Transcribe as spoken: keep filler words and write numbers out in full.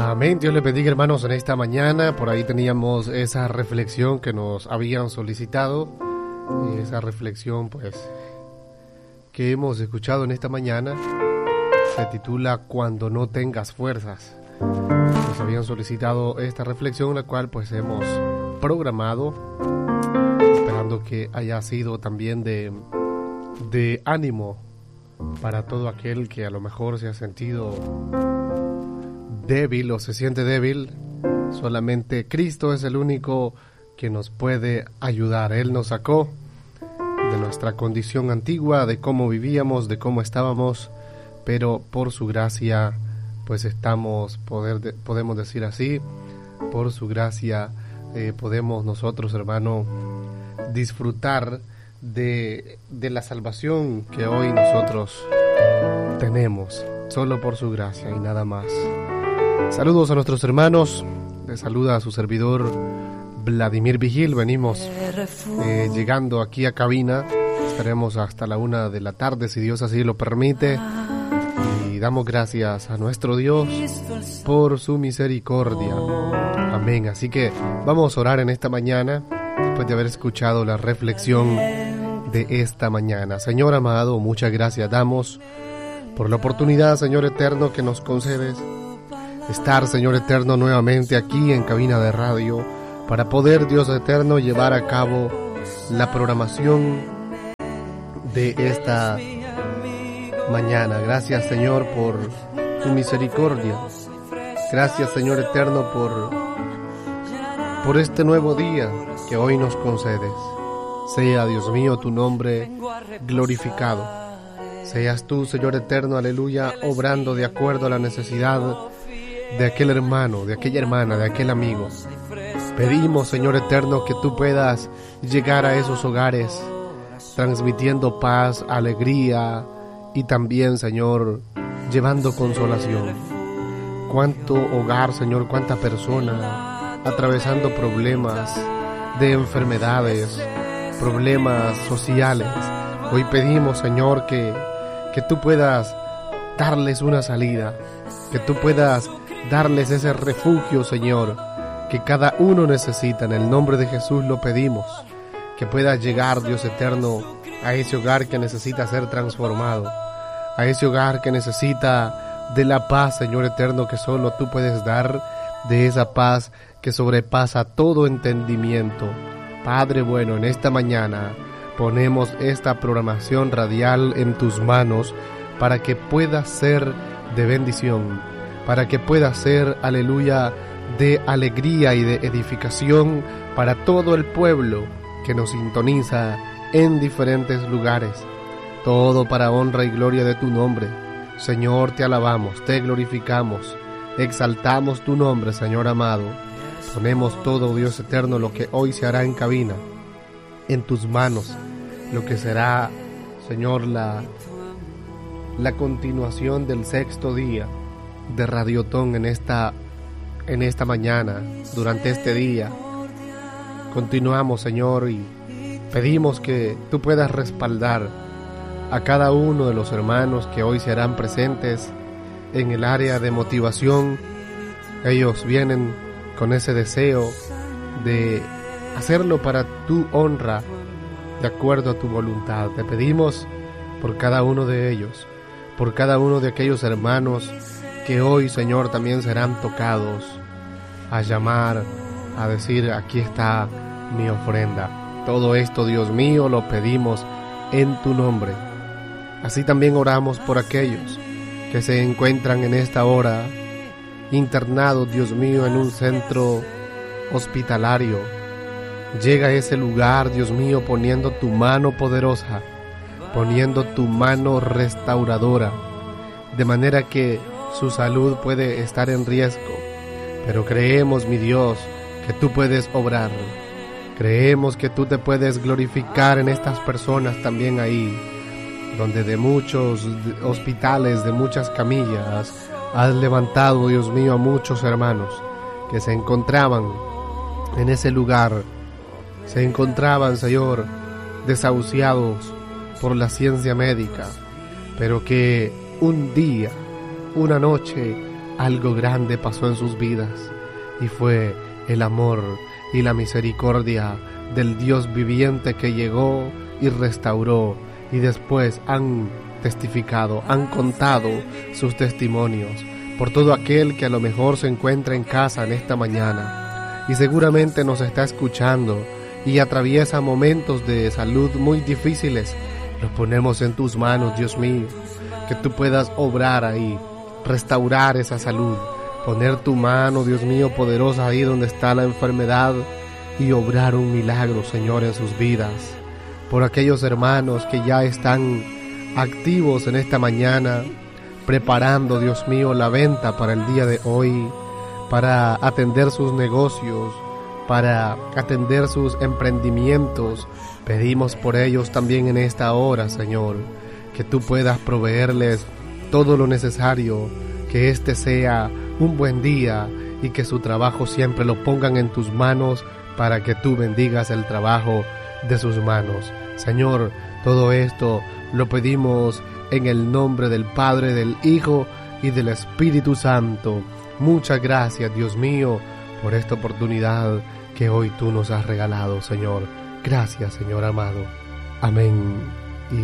Amén, Dios les bendiga, hermanos, en esta mañana. Por ahí teníamos esa reflexión que nos habían solicitado, esa reflexión pues que hemos escuchado en esta mañana se titula Cuando no tengas fuerzas. Nos habían solicitado esta reflexión, la cual pues hemos programado, esperando que haya sido también de, de ánimo para todo aquel que a lo mejor se ha sentido débil o se siente débil. Solamente Cristo es el único que nos puede ayudar. Él nos sacó de nuestra condición antigua, de cómo vivíamos, de cómo estábamos, pero por su gracia pues estamos, poder de, podemos decir así, por su gracia eh, podemos nosotros, hermano, disfrutar de, de la salvación que hoy nosotros tenemos, solo por su gracia y nada más. Saludos a nuestros hermanos, les saluda a su servidor Vladimir Vigil. Venimos eh, llegando aquí a cabina, estaremos hasta la una de la tarde si Dios así lo permite, y damos gracias a nuestro Dios por su misericordia. Amén. Así que vamos a orar en esta mañana, después de haber escuchado la reflexión de esta mañana. Señor amado, muchas gracias damos por la oportunidad, Señor eterno, que nos concedes estar, Señor eterno, nuevamente aquí en cabina de radio para poder, Dios eterno, llevar a cabo la programación de esta mañana. Gracias, Señor, por tu misericordia. Gracias, Señor eterno, por, por este nuevo día que hoy nos concedes. Sea, Dios mío, tu nombre glorificado. Seas tú, Señor eterno, aleluya, obrando de acuerdo a la necesidad de aquel hermano, de aquella hermana, de aquel amigo. Pedimos, Señor eterno, que tú puedas llegar a esos hogares transmitiendo paz, alegría y también, Señor, llevando consolación. Cuánto hogar, Señor, cuánta persona atravesando problemas de enfermedades, problemas sociales. Hoy pedimos, Señor, que, que tú puedas darles una salida, que tú puedas darles ese refugio, Señor, que cada uno necesita. En el nombre de Jesús lo pedimos, que pueda llegar, Dios eterno, a ese hogar que necesita ser transformado, a ese hogar que necesita de la paz, Señor eterno, que solo tú puedes dar, de esa paz que sobrepasa todo entendimiento. Padre bueno, en esta mañana ponemos esta programación radial en tus manos para que pueda ser de bendición, para que pueda ser, aleluya, de alegría y de edificación para todo el pueblo que nos sintoniza en diferentes lugares. Todo para honra y gloria de tu nombre. Señor, te alabamos, te glorificamos, exaltamos tu nombre, Señor amado. Ponemos todo, Dios eterno, lo que hoy se hará en cabina, en tus manos, lo que será, Señor, la, la continuación del sexto día de Radiotón en esta, en esta mañana, durante este día. Continuamos, Señor, y pedimos que tú puedas respaldar a cada uno de los hermanos que hoy se harán presentes en el área de motivación. Ellos vienen con ese deseo de hacerlo para tu honra, de acuerdo a tu voluntad. Te pedimos por cada uno de ellos, por cada uno de aquellos hermanos que hoy, Señor, también serán tocados a llamar, a decir, aquí está mi ofrenda. Todo esto, Dios mío, lo pedimos en tu nombre. Así también oramos por aquellos que se encuentran en esta hora internados, Dios mío, en un centro hospitalario. Llega a ese lugar, Dios mío, poniendo tu mano poderosa, poniendo tu mano restauradora, de manera que su salud puede estar en riesgo, pero creemos, mi Dios, que tú puedes obrar. Creemos que tú te puedes glorificar en estas personas también ahí, donde de muchos hospitales, de muchas camillas, has levantado, Dios mío, a muchos hermanos que se encontraban en ese lugar, se encontraban, Señor, desahuciados por la ciencia médica, pero que un día, una noche, algo grande pasó en sus vidas, y fue el amor y la misericordia del Dios viviente que llegó y restauró, y después han testificado, han contado sus testimonios por todo aquel que a lo mejor se encuentra en casa en esta mañana y seguramente nos está escuchando y atraviesa momentos de salud muy difíciles. Los ponemos en tus manos, Dios mío, que tú puedas obrar ahí, restaurar esa salud, poner tu mano, Dios mío, poderosa ahí donde está la enfermedad y obrar un milagro, Señor, en sus vidas. Por aquellos hermanos que ya están activos en esta mañana, preparando, Dios mío, la venta para el día de hoy, para atender sus negocios, para atender sus emprendimientos. Pedimos por ellos también en esta hora, Señor, que tú puedas proveerles todo lo necesario, que este sea un buen día y que su trabajo siempre lo pongan en tus manos para que tú bendigas el trabajo de sus manos. Señor, todo esto lo pedimos en el nombre del Padre, del Hijo y del Espíritu Santo. Muchas gracias, Dios mío, por esta oportunidad que hoy tú nos has regalado, Señor. Gracias, Señor amado. Amén.